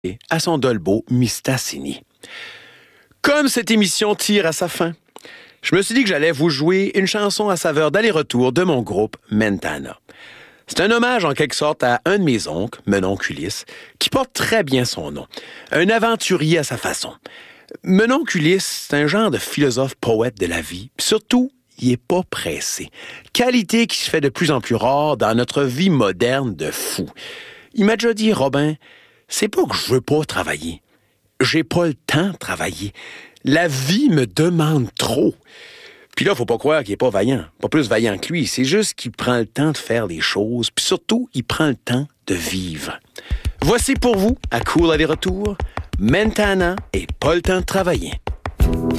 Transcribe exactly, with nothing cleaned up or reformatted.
à son dolbo Mistassini. Comme cette émission tire à sa fin, je me suis dit que j'allais vous jouer une chanson à saveur d'aller-retour de mon groupe Mentana. C'est un hommage en quelque sorte à un de mes oncles, Menonculis, qui porte très bien son nom. Un aventurier à sa façon. Menonculis, c'est un genre de philosophe poète de la vie, puis surtout, il est pas pressé. Qualité qui se fait de plus en plus rare dans notre vie moderne de fou. Il m'a déjà dit, Robin, c'est pas que je veux pas travailler. J'ai pas le temps de travailler. La vie me demande trop. Puis là, faut pas croire qu'il est pas vaillant. Pas plus vaillant que lui. C'est juste qu'il prend le temps de faire les choses. Puis surtout, il prend le temps de vivre. Voici pour vous, à Cool Aller-Retour, Mentana et pas le temps de travailler.